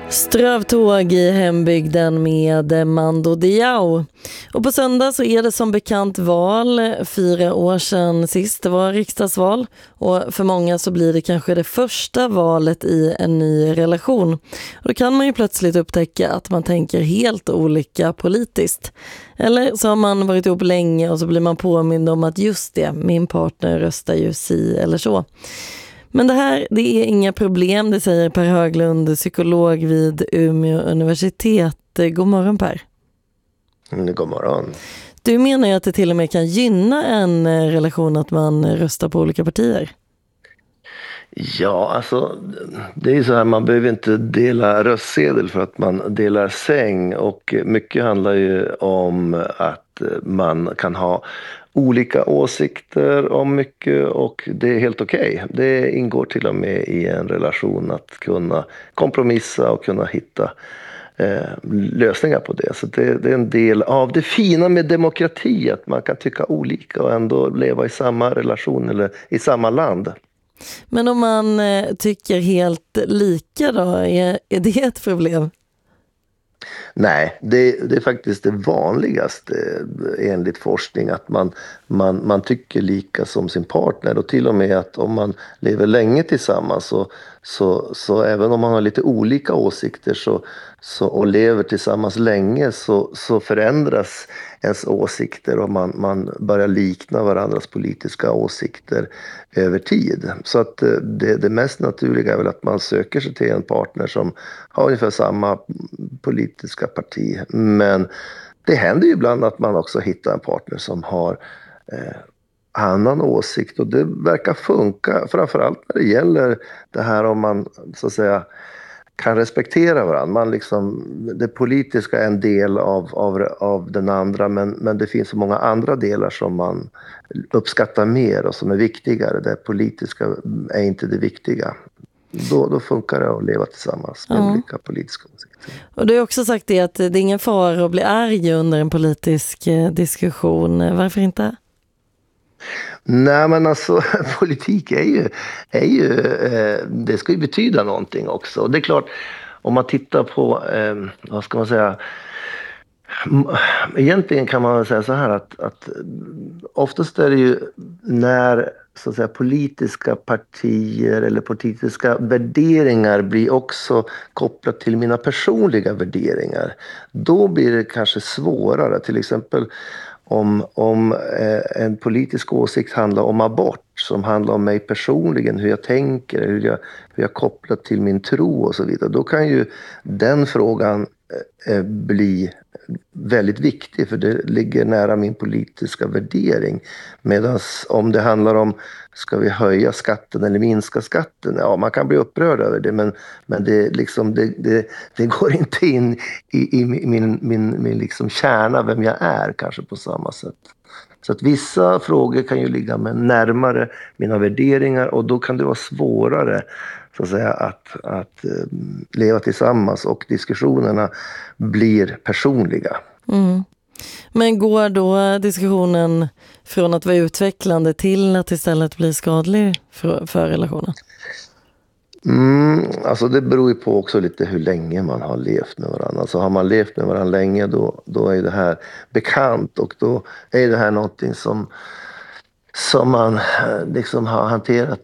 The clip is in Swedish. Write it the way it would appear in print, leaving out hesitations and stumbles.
Strövtåg i hembygden med Mando Diao. Och på söndag så är det som bekant val. 4 år sedan sist det var riksdagsval. Och för många så blir det kanske det första valet i en ny relation. Och då kan man ju plötsligt upptäcka att man tänker helt olika politiskt. Eller så har man varit ihop länge och så blir man påmind om att just det, min partner röstar ju si eller så. Men det är inga problem, det säger Per Höglund, psykolog vid Umeå universitet. God morgon Per. God morgon. Du menar ju att det till och med kan gynna en relation att man röstar på olika partier. Ja, alltså det är ju så här, man behöver inte dela röstsedel för att man delar säng, och mycket handlar ju om att man kan ha olika åsikter om mycket, och det är helt okej. Det ingår till och med i en relation att kunna kompromissa och kunna hitta lösningar på det. Så det är en del av det fina med demokrati, att man kan tycka olika och ändå leva i samma relation eller i samma land. Men om man tycker helt lika då, är det ett problem? Nej, det är faktiskt det vanligaste enligt forskning, att man tycker lika som sin partner, och till och med att om man lever länge tillsammans så även om man har lite olika åsikter och lever tillsammans länge så förändras ens åsikter, och man börjar likna varandras politiska åsikter över tid. Så att det mest naturliga är väl att man söker sig till en partner som har ungefär samma politiska parti. Men det händer ju ibland att man också hittar en partner som har annan åsikt, och det verkar funka, framförallt när det gäller det här om man så att säga kan respektera varandra. Det politiska är en del av den andra, men det finns så många andra delar som man uppskattar mer och som är viktigare. Det politiska är inte det viktiga. Då funkar det att leva tillsammans med olika politiska åsikter. Och du har också sagt det, att det är ingen fara att bli arg under en politisk diskussion. Varför inte? Nej, men alltså politik är ju det ska ju betyda någonting också. Och det är klart, om man tittar på, vad ska man säga, egentligen kan man säga så här att oftast är det ju när så att säga politiska partier eller politiska värderingar blir också kopplat till mina personliga värderingar. Då blir det kanske svårare, till exempel om en politisk åsikt handlar om abort, som handlar om mig personligen, hur jag tänker, hur jag kopplar till min tro och så vidare. Då kan ju den frågan bli väldigt viktig, för det ligger nära min politiska värdering. Medan om det handlar om, ska vi höja skatten eller minska skatten? Ja, man kan bli upprörd över det, men det går inte in i min liksom kärna, vem jag är, kanske på samma sätt. Så att vissa frågor kan ju ligga närmare mina värderingar, och då kan det vara svårare så att säga att leva tillsammans, och diskussionerna blir personliga. Mm. Men går då diskussionen från att vara utvecklande till att istället bli skadlig för relationen? Alltså det beror ju på också lite hur länge man har levt med varandra. Alltså har man levt med varandra länge, då är det här bekant, och då är det här någonting som man liksom har hanterat